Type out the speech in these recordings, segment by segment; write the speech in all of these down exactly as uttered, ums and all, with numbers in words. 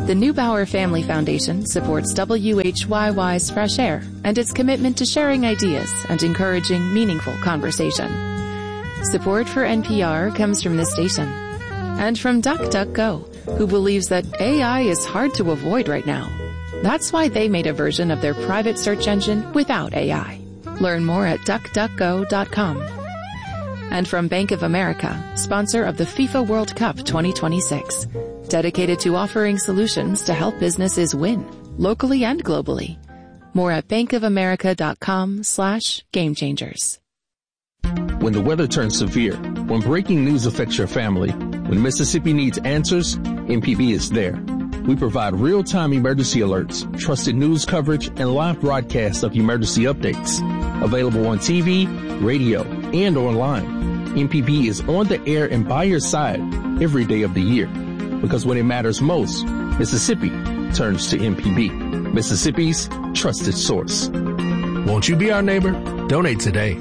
The Neubauer Family Foundation supports W H Y Y's Fresh Air and its commitment to sharing ideas and encouraging meaningful conversation. Support for N P R comes from this station and from DuckDuckGo, who believes that A I is hard to avoid right now. That's why they made a version of their private search engine without A I. Learn more at duck duck go dot com. And from Bank of America, sponsor of the FIFA World Cup twenty twenty-six. Dedicated to offering solutions to help businesses win, locally and globally. More at bankofamerica.com slash game changers. When the weather turns severe, when breaking news affects your family, when Mississippi needs answers, M P B is there. We provide real-time emergency alerts, trusted news coverage, and live broadcasts of emergency updates. Available on T V, radio, and online. M P B is on the air and by your side every day of the year. Because when it matters most, Mississippi turns to M P B, Mississippi's trusted source. Won't you be our neighbor? Donate today.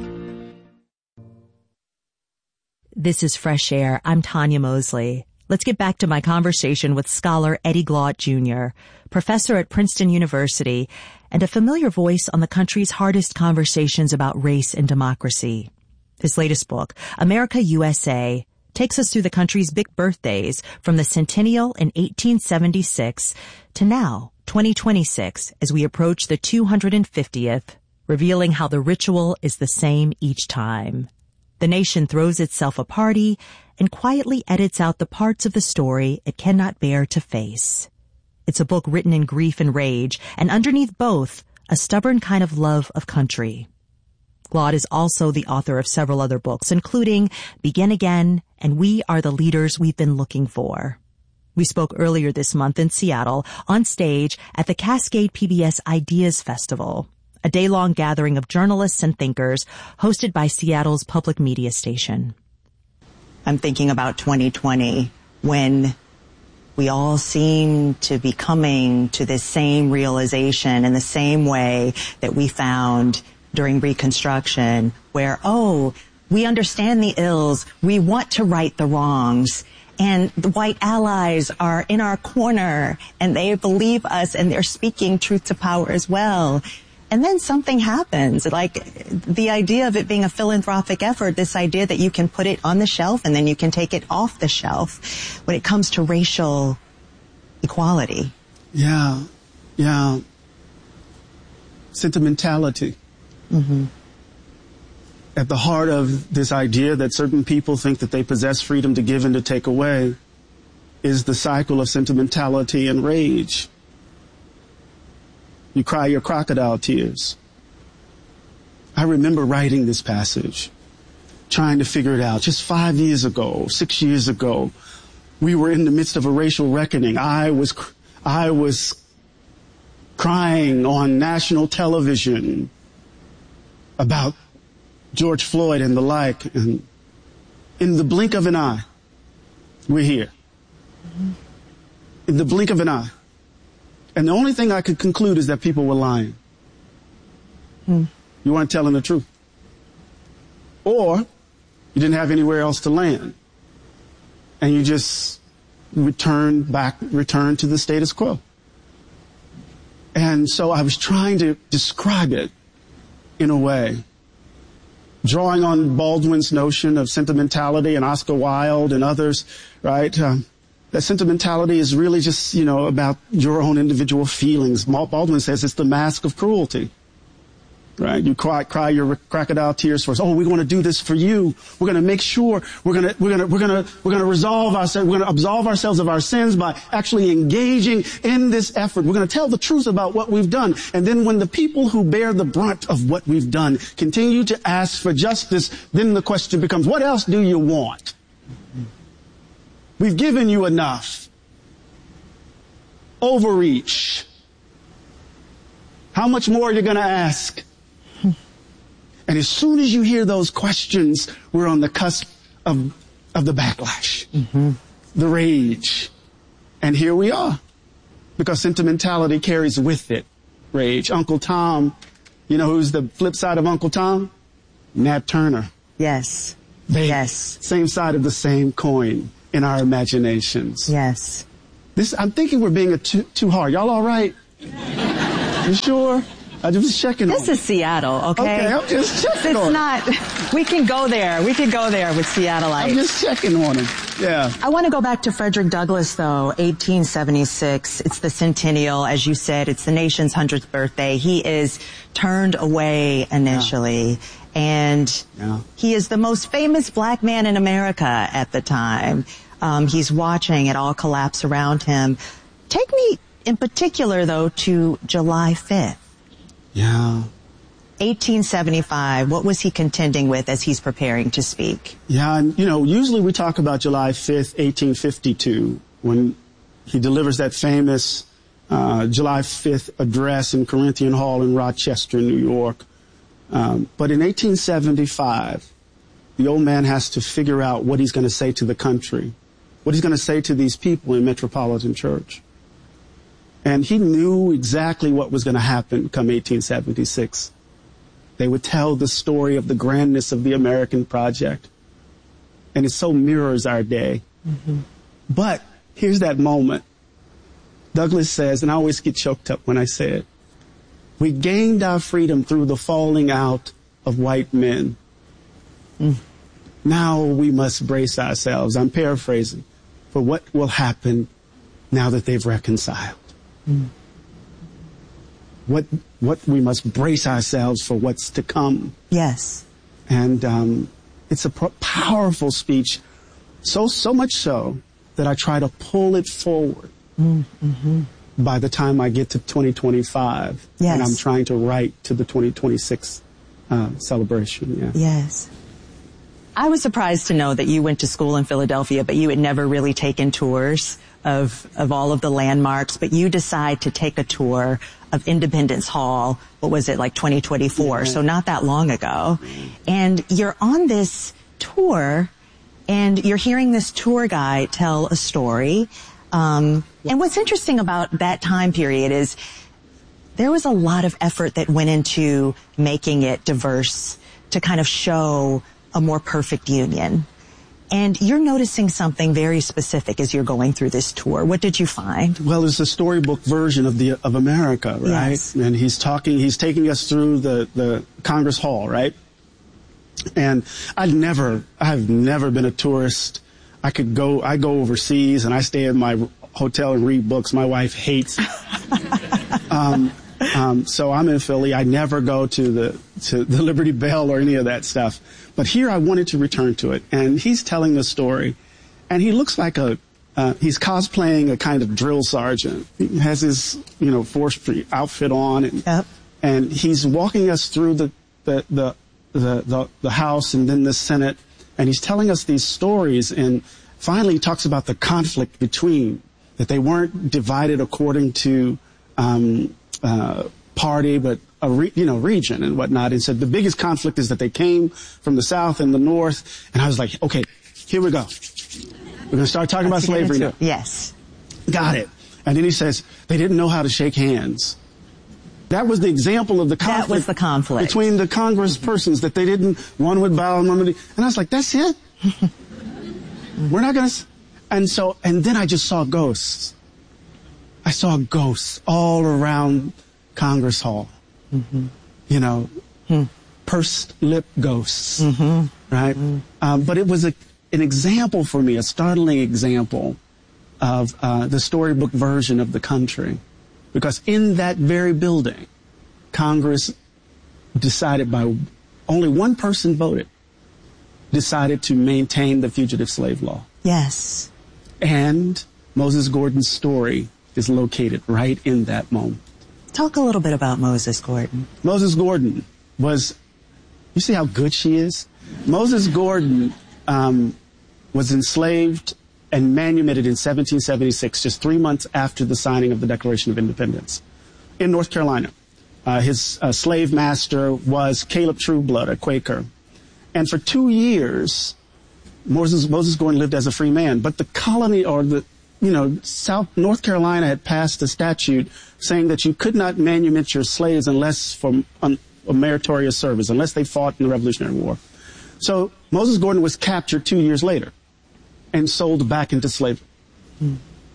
This is Fresh Air. I'm Tanya Mosley. Let's get back to my conversation with scholar Eddie Glaude Junior, professor at Princeton University, and a familiar voice on the country's hardest conversations about race and democracy. His latest book, America U S A, takes us through the country's big birthdays from the centennial in eighteen seventy-six to now, twenty twenty-six, as we approach the two hundred fiftieth, revealing how the ritual is the same each time. The nation throws itself a party and quietly edits out the parts of the story it cannot bear to face. It's a book written in grief and rage, and underneath both, a stubborn kind of love of country. Glaude is also the author of several other books, including Begin Again and We Are the Leaders We've Been Looking For. We spoke earlier this month in Seattle on stage at the Cascade P B S Ideas Festival, a day-long gathering of journalists and thinkers hosted by Seattle's public media station. I'm thinking about twenty twenty, when we all seem to be coming to this same realization in the same way that we found during Reconstruction, where, oh, we understand the ills, we want to right the wrongs, and the white allies are in our corner, and they believe us, and they're speaking truth to power as well. And then something happens, like the idea of it being a philanthropic effort, this idea that you can put it on the shelf and then you can take it off the shelf when it comes to racial equality. Yeah, yeah. Sentimentality. Mm-hmm. At the heart of this idea that certain people think that they possess freedom to give and to take away is the cycle of sentimentality and rage. You cry your crocodile tears. I remember writing this passage, trying to figure it out. Just five years ago, six years ago, we were in the midst of a racial reckoning. I was, I was crying on national television about George Floyd and the like, and in the blink of an eye, we're here. Mm-hmm. In the blink of an eye. And the only thing I could conclude is that people were lying. Mm. You weren't telling the truth. Or you didn't have anywhere else to land. And you just returned back, returned to the status quo. And so I was trying to describe it in a way, drawing on Baldwin's notion of sentimentality and Oscar Wilde and others, right? Um, that sentimentality is really just, you know, about your own individual feelings. Baldwin says it's the mask of cruelty, right? You cry, cry your crocodile tears for us. Oh, we want to do this for you. We're going to make sure we're going to, we're going to, we're going to, we're going to resolve ourselves. We're going to absolve ourselves of our sins by actually engaging in this effort. We're going to tell the truth about what we've done. And then when the people who bear the brunt of what we've done continue to ask for justice, then the question becomes, what else do you want? We've given you enough. Overreach. How much more are you going to ask? And as soon as you hear those questions, we're on the cusp of, of the backlash, mm-hmm. the rage. And here we are. Because sentimentality carries with it rage. Uncle Tom, you know who's the flip side of Uncle Tom? Nat Turner. Yes. They, yes. Same side of the same coin in our imaginations. Yes. This, I'm thinking we're being a too, too hard. Y'all all right? You sure? I'm just checking This on is Seattle, okay? Okay, I'm just checking It's on not, we can go there. We can go there with Seattleites. I'm just checking on him. Yeah. I want to go back to Frederick Douglass, though, eighteen seventy-six. It's the centennial, as you said. It's the nation's hundredth birthday. He is turned away initially, yeah. and yeah. he is the most famous black man in America at the time. Um, he's watching it all collapse around him. Take me, in particular, though, to July fifth. Yeah. eighteen seventy-five, what was he contending with as he's preparing to speak? Yeah, and, you know, usually we talk about July fifth, eighteen fifty-two, when he delivers that famous uh, July fifth address in Corinthian Hall in Rochester, New York. Um, but in eighteen seventy-five, the old man has to figure out what he's going to say to the country, what he's going to say to these people in Metropolitan Church. And he knew exactly what was going to happen come eighteen seventy-six. They would tell the story of the grandness of the American project. And it so mirrors our day. Mm-hmm. But here's that moment. Douglass says, and I always get choked up when I say it, we gained our freedom through the falling out of white men. Mm. Now we must brace ourselves, I'm paraphrasing, for what will happen now that they've reconciled. Mm. What what we must brace ourselves for what's to come. Yes. And um, it's a pro- powerful speech, so so much so that I try to pull it forward mm-hmm. by the time I get to twenty twenty-five. Yes. And I'm trying to write to the twenty twenty-six uh, celebration. Yeah. Yes. I was surprised to know that you went to school in Philadelphia, but you had never really taken tours of of all of the landmarks. But you decide to take a tour of Independence Hall. What was it, like twenty twenty-four? Yeah. So not that long ago. And you're on this tour, and you're hearing this tour guide tell a story. Um, and what's interesting about that time period is there was a lot of effort that went into making it diverse to kind of show a more perfect union. And you're noticing something very specific as you're going through this tour. What did you find? Well, it's a storybook version of the of America, right? Yes. And he's talking, he's taking us through the, the Congress Hall, right? And I've never, I've never been a tourist. I could go, I go overseas and I stay in my hotel and read books. My wife hates it. um, um, so I'm in Philly. I never go to the, to the Liberty Bell or any of that stuff. But here I wanted to return to it. And he's telling the story. And he looks like a, uh, he's cosplaying a kind of drill sergeant. He has his, you know, forestry outfit on. And, yep. and he's walking us through the, the, the, the, the, the House and then the Senate. And he's telling us these stories. And finally he talks about the conflict between, that they weren't divided according to, um, uh, party, but a re, you know, region and whatnot. And said the biggest conflict is that they came from the South and the North. And I was like, okay, here we go. We're going to start talking Let's about slavery now. Yes. Got it. And then he says, they didn't know how to shake hands. That was the example of the conflict. That was the conflict. Between the Congress persons, that they didn't, one would bow and one would, and I was like, that's it? We're not going to, and so, and then I just saw ghosts. I saw ghosts all around Congress Hall. Mm-hmm. You know, hmm. pursed lip ghosts, mm-hmm. right? Mm-hmm. Um, but it was a, an example for me, a startling example of uh, the storybook version of the country. Because in that very building, Congress decided by only one person voted, decided to maintain the fugitive slave law. Yes. And Moses Gordon's story is located right in that moment. Talk a little bit about Moses Gordon. Moses Gordon was, you see how good she is? Moses Gordon um, was enslaved and manumitted in seventeen seventy-six, just three months after the signing of the Declaration of Independence, in North Carolina. Uh, his uh, slave master was Caleb Trueblood, a Quaker. And for two years, Moses, Moses Gordon lived as a free man. But the colony, or the, you know, South North Carolina had passed a statute saying that you could not manumit your slaves unless for um, a meritorious service, unless they fought in the Revolutionary War. So Moses Gordon was captured two years later and sold back into slavery. Mm.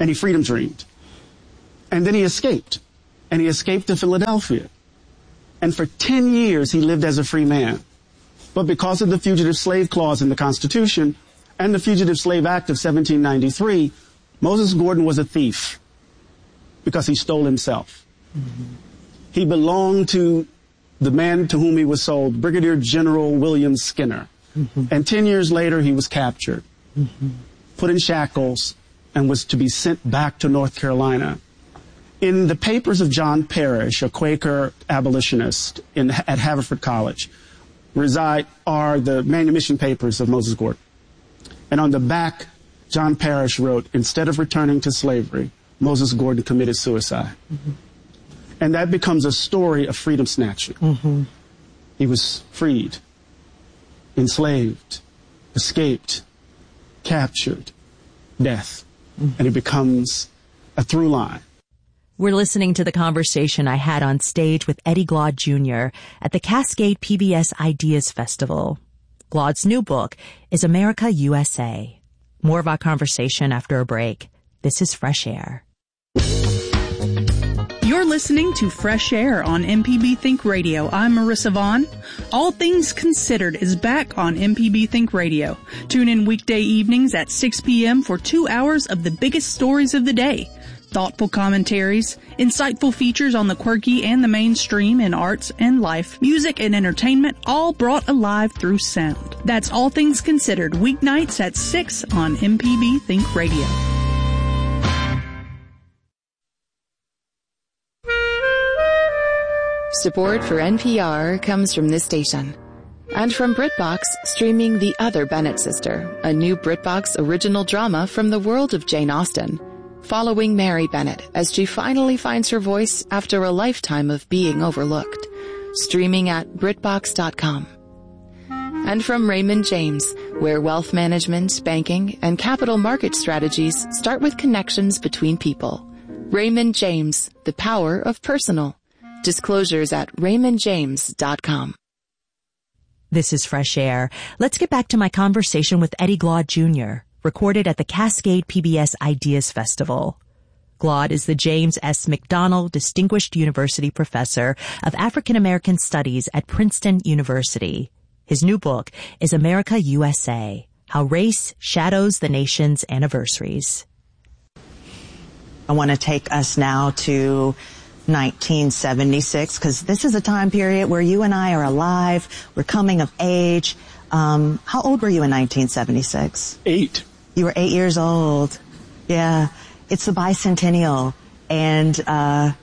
and he freedom dreamed. And then he escaped, and he escaped to Philadelphia. And for ten years, he lived as a free man. But because of the Fugitive Slave Clause in the Constitution and the Fugitive Slave Act of seventeen ninety-three, Moses Gordon was a thief because he stole himself. Mm-hmm. He belonged to the man to whom he was sold, Brigadier General William Skinner. Mm-hmm. And ten years later, he was captured, mm-hmm. put in shackles, and was to be sent back to North Carolina. In the papers of John Parrish, a Quaker abolitionist in, at Haverford College, reside are the manumission papers of Moses Gordon. And on the back, John Parrish wrote, instead of returning to slavery, Moses Gordon committed suicide. Mm-hmm. And that becomes a story of freedom snatching. Mm-hmm. He was freed, enslaved, escaped, captured, death. Mm-hmm. And it becomes a through line. We're listening to the conversation I had on stage with Eddie Glaude Junior at the Cascade P B S Ideas Festival. Glaude's new book is America U S A. More of our conversation after a break. This is Fresh Air. You're listening to Fresh Air on M P B Think Radio. I'm Marissa Vaughn. All Things Considered is back on M P B Think Radio. Tune in weekday evenings at six p.m. for two hours of the biggest stories of the day. Thoughtful commentaries, insightful features on the quirky and the mainstream in arts and life, music and entertainment, all brought alive through sound. That's All Things Considered, weeknights at six on M P B Think Radio. Support for N P R comes from this station. And from BritBox, streaming The Other Bennett Sister, a new BritBox original drama from the world of Jane Austen, following Mary Bennett as she finally finds her voice after a lifetime of being overlooked. Streaming at Britbox dot com. And from Raymond James, where wealth management, banking, and capital market strategies start with connections between people. Raymond James, the power of personal. Disclosures at Raymond James dot com. This is Fresh Air. Let's get back to my conversation with Eddie Glaude Junior, recorded at the Cascade P B S Ideas Festival. Glaude is the James S. McDonald Distinguished University Professor of African American Studies at Princeton University. His new book is America U S A, How Race Shadows the Nation's Anniversaries. I want to take us now to nineteen seventy-six, because this is a time period where you and I are alive. We're coming of age. Um, how old were you in nineteen seventy-six? Eight. You were eight years old. Yeah. It's the bicentennial. And uh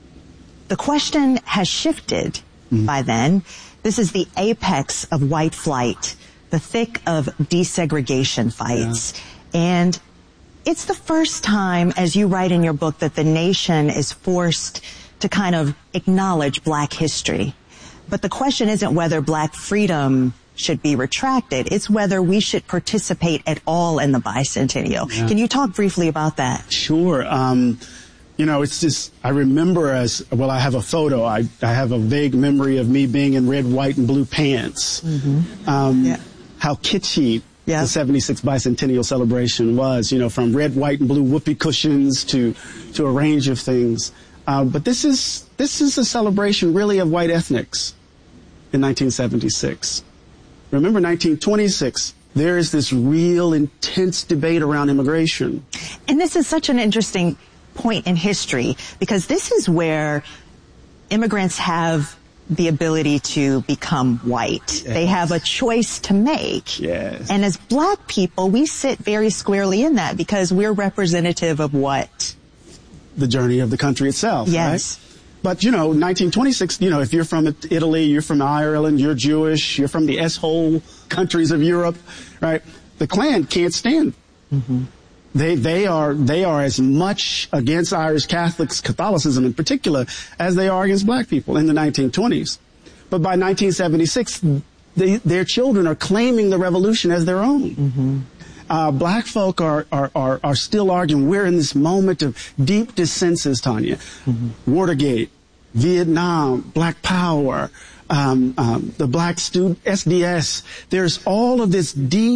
the question has shifted mm. by then. This is the apex of white flight, the thick of desegregation fights. Yeah. And it's the first time, as you write in your book, that the nation is forced to kind of acknowledge black history. But the question isn't whether black freedom should be retracted. It's whether we should participate at all in the bicentennial. Yeah. Can you talk briefly about that? Sure. Um, you know, it's just, I remember as, well, I have a photo. I, I have a vague memory of me being in red, white, and blue pants. Mm-hmm. Um, yeah. How kitschy yeah. the seventy-six bicentennial celebration was, you know, from red, white, and blue whoopee cushions to, to a range of things. Uh, but this is, this is a celebration really of white ethnics in nineteen seventy-six. Remember nineteen twenty-six, there is this real intense debate around immigration. And this is such an interesting point in history, because this is where immigrants have the ability to become white. Yes. They have a choice to make. Yes. And as black people, we sit very squarely in that because we're representative of what? The journey of the country itself. Yes. Right? But, you know, nineteen twenty-six, you know, if you're from Italy, you're from Ireland, you're Jewish, you're from the S-hole countries of Europe, right? The Klan can't stand. Mm-hmm. They, they are, they are as much against Irish Catholics, Catholicism in particular, as they are against black people in the nineteen twenties. But by nineteen seventy-six, they, their children are claiming the revolution as their own. Mm-hmm. Uh, black folk are, are, are, are still arguing. We're in this moment of deep dissensus, Tanya. Mm-hmm. Watergate, Vietnam, Black Power, um, um, the Black Student, S D S. There's all of this deep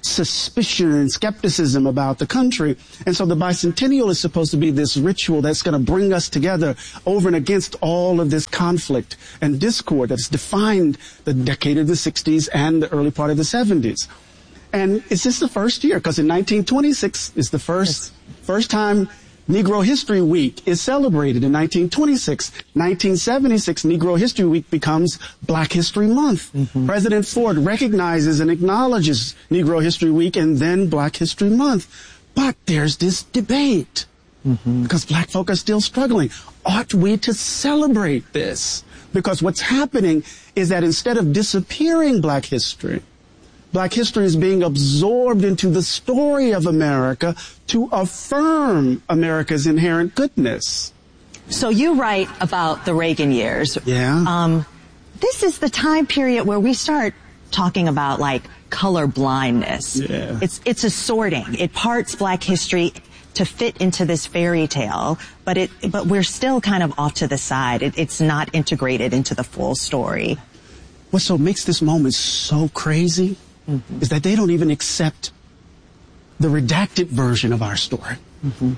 suspicion and skepticism about the country. And so the bicentennial is supposed to be this ritual that's going to bring us together over and against all of this conflict and discord that's defined the decade of the sixties and the early part of the seventies. And it's just the first year, because in nineteen twenty-six is the first, first time Negro History Week is celebrated. In nineteen twenty-six, nineteen seventy-six, Negro History Week becomes Black History Month. Mm-hmm. President Ford recognizes and acknowledges Negro History Week and then Black History Month. But there's this debate, mm-hmm. because black folk are still struggling. Ought we to celebrate this? Because what's happening is that instead of disappearing black history, black history is being absorbed into the story of America to affirm America's inherent goodness. So you write about the Reagan years. Yeah. Um, this is the time period where we start talking about, like, color blindness. Yeah. It's, it's a sorting. It parts black history to fit into this fairy tale, but it, but we're still kind of off to the side. It, it's not integrated into the full story. What so makes this moment so crazy mm-hmm. is that they don't even accept the redacted version of our story. Mm-hmm.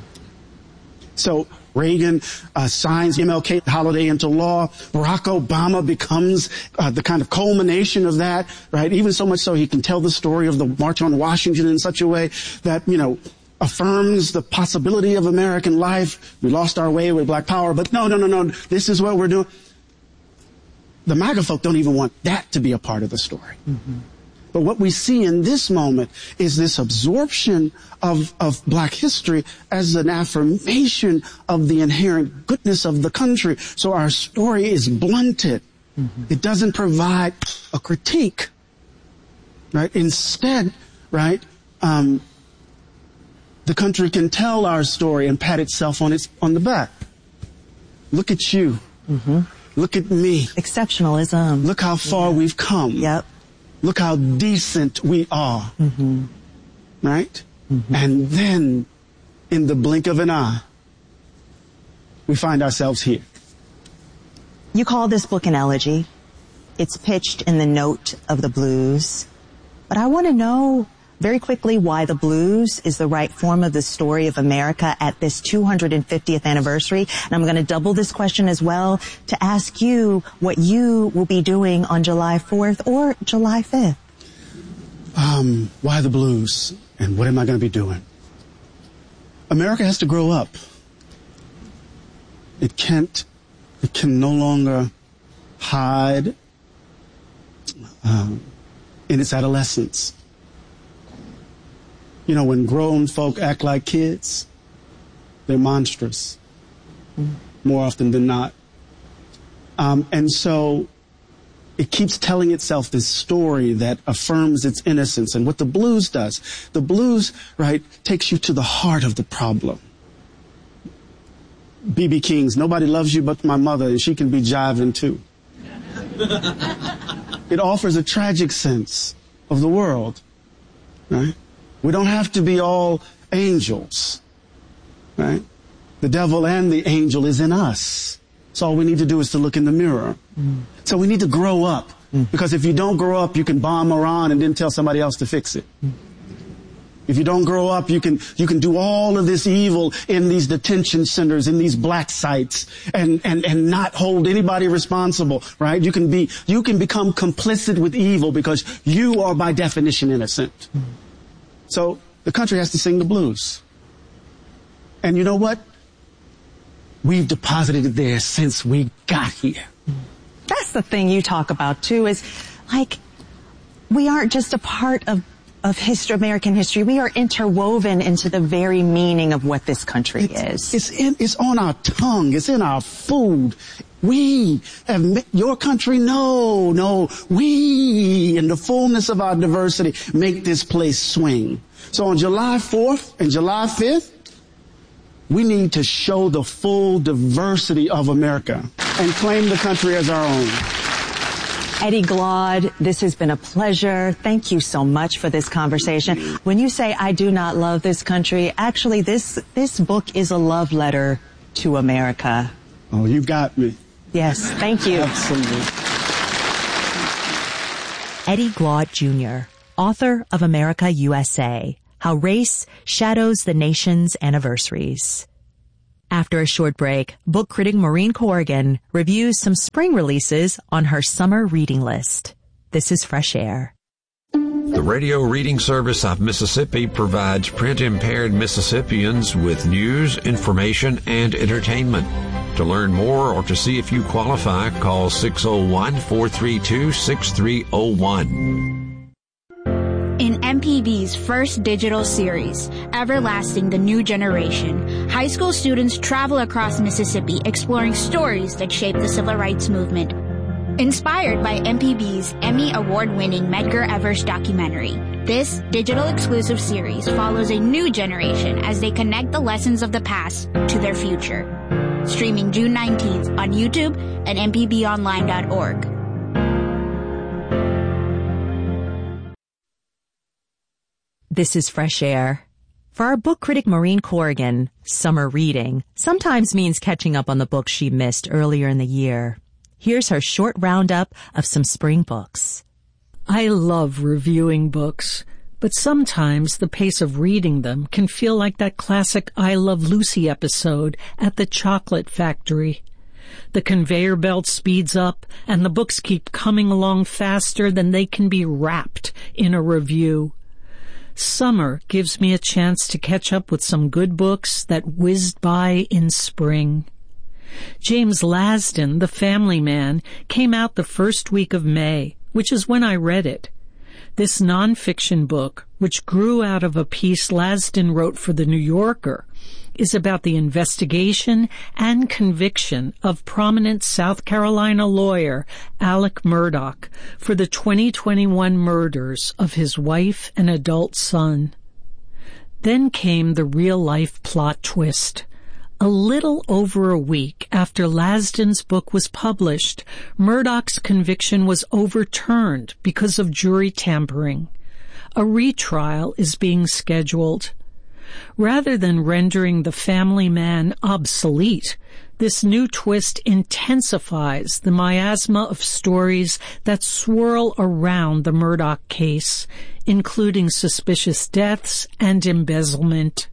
So Reagan uh, signs M L K holiday into law. Barack Obama becomes uh, the kind of culmination of that, right? Even so much so he can tell the story of the March on Washington in such a way that, you know, affirms the possibility of American life. We lost our way with black power, but no, no, no, no. This is what we're doing. The MAGA folk don't even want that to be a part of the story. Mm-hmm. But what we see in this moment is this absorption of, of black history as an affirmation of the inherent goodness of the country. So our story is blunted. Mm-hmm. It doesn't provide a critique, right? Instead, right, um, the country can tell our story and pat itself on its on the back. Look at you. Mm-hmm. Look at me. Exceptionalism. Look how far yeah. we've come. Yep. Look how decent we are. Mm-hmm. Right? Mm-hmm. And then, in the blink of an eye, we find ourselves here. You call this book an elegy. It's pitched in the note of the blues. But I want to know very quickly why the blues is the right form of the story of America at this two hundred fiftieth anniversary. And I'm going to double this question as well to ask you what you will be doing on July fourth or July fifth. Um, why the blues? And what am I going to be doing? America has to grow up. It can't, it can no longer hide um, in its adolescence. You know, when grown folk act like kids, they're monstrous, mm. more often than not. Um, and so it keeps telling itself this story that affirms its innocence. And what the blues does, the blues, right, takes you to the heart of the problem. B B King's Nobody Loves You But My Mother, and she can be jiving too. It offers a tragic sense of the world, right? We don't have to be all angels, right? The devil and the angel is in us. So all we need to do is to look in the mirror. Mm. So we need to grow up. Mm. Because if you don't grow up, you can bomb Iran and then tell somebody else to fix it. Mm. If you don't grow up, you can, you can do all of this evil in these detention centers, in these black sites, and, and, and not hold anybody responsible, right? You can be, you can become complicit with evil because you are by definition innocent. Mm. So the country has to sing the blues. And you know what? We've deposited it there since we got here. That's the thing you talk about, too, is like we aren't just a part of, of history, American history. We are interwoven into the very meaning of what this country it's, is. It's, in, it's on our tongue. It's in our food. We have met your country. No, no. We, in the fullness of our diversity, make this place swing. So on July fourth and July fifth, we need to show the full diversity of America and claim the country as our own. Eddie Glaude, this has been a pleasure. Thank you so much for this conversation. When you say I do not love this country, actually this, this book is a love letter to America. Oh, you got me. Yes, thank you. Absolutely. Eddie Glaude Junior author of America U S A, How Race Shadows the Nation's Anniversaries. After a short break, book critic Maureen Corrigan reviews some spring releases on her summer reading list. This is Fresh Air. The Radio Reading Service of Mississippi provides print-impaired Mississippians with news, information, and entertainment. To learn more or to see if you qualify, call six oh one, four three two, six three oh one. In M P B's first digital series, Everlasting the New Generation, high school students travel across Mississippi exploring stories that shaped the civil rights movement. Inspired by M P B's Emmy Award-winning Medgar Evers documentary, this digital exclusive series follows a new generation as they connect the lessons of the past to their future. Streaming June nineteenth on YouTube and m p b online dot org. This is Fresh Air. For our book critic Maureen Corrigan, summer reading sometimes means catching up on the books she missed earlier in the year. Here's her short roundup of some spring books. I love reviewing books, but sometimes the pace of reading them can feel like that classic I Love Lucy episode at the chocolate factory. The conveyor belt speeds up, and the books keep coming along faster than they can be wrapped in a review. Summer gives me a chance to catch up with some good books that whizzed by in spring. James Lasdon, The Family Man, came out the first week of May, which is when I read it. This nonfiction book, which grew out of a piece Lasdon wrote for The New Yorker, is about the investigation and conviction of prominent South Carolina lawyer Alec Murdaugh for the twenty twenty-one murders of his wife and adult son. Then came the real-life plot twist. A little over a week after Lasdon's book was published, Murdaugh's conviction was overturned because of jury tampering. A retrial is being scheduled. Rather than rendering The Family Man obsolete, this new twist intensifies the miasma of stories that swirl around the Murdaugh case, including suspicious deaths and embezzlement.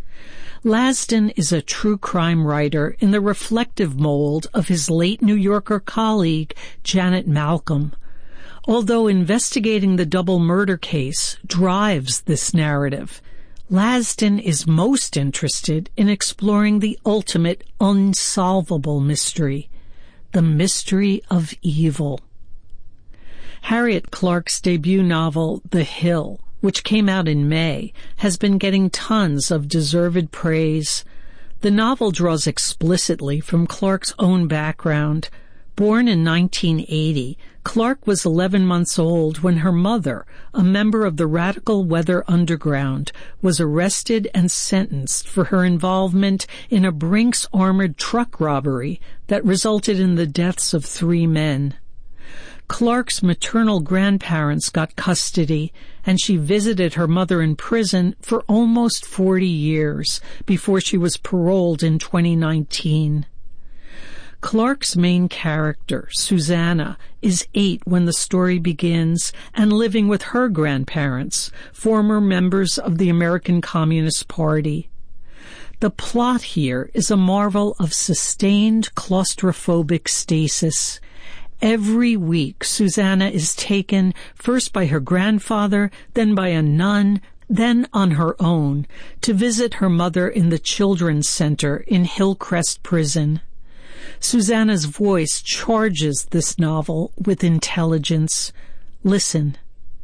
Lasdon is a true crime writer in the reflective mold of his late New Yorker colleague, Janet Malcolm. Although investigating the double murder case drives this narrative, Lasdon is most interested in exploring the ultimate unsolvable mystery, the mystery of evil. Harriet Clark's debut novel, The Hill, which came out in May, has been getting tons of deserved praise. The novel draws explicitly from Clark's own background. Born in nineteen eighty, Clark was eleven months old when her mother, a member of the Radical Weather Underground, was arrested and sentenced for her involvement in a Brinks armored truck robbery that resulted in the deaths of three men. Clark's maternal grandparents got custody, and she visited her mother in prison for almost forty years before she was paroled in twenty nineteen. Clark's main character, Susanna, is eight when the story begins and living with her grandparents, former members of the American Communist Party. The plot here is a marvel of sustained claustrophobic stasis. Every week, Susanna is taken first by her grandfather, then by a nun, then on her own, to visit her mother in the Children's Center in Hillcrest Prison. Susanna's voice charges this novel with intelligence. Listen.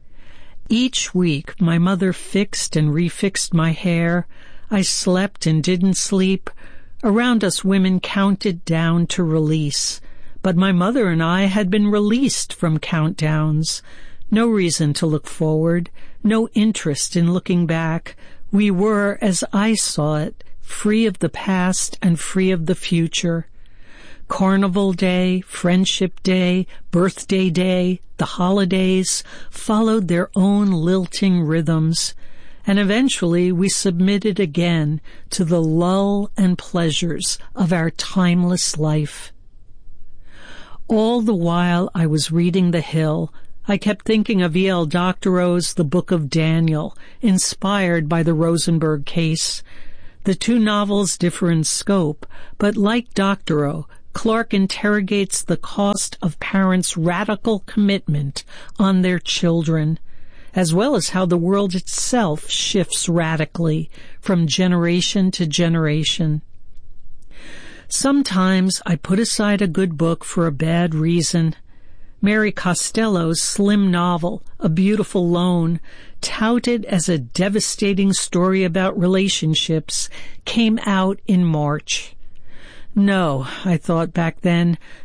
Each week, my mother fixed and refixed my hair. I slept and didn't sleep. Around us, women counted down to release. But my mother and I had been released from countdowns. No reason to look forward, no interest in looking back. We were, as I saw it, free of the past and free of the future. Carnival Day, Friendship Day, Birthday Day, the holidays followed their own lilting rhythms, and eventually we submitted again to the lull and pleasures of our timeless life. All the while I was reading The Hill, I kept thinking of E L Doctorow's The Book of Daniel, inspired by the Rosenberg case. The two novels differ in scope, but like Doctorow, Clark interrogates the cost of parents' radical commitment on their children, as well as how the world itself shifts radically from generation to generation. Sometimes I put aside a good book for a bad reason. Mary Costello's slim novel, A Beautiful Loan, touted as a devastating story about relationships, came out in March. No, I thought back then,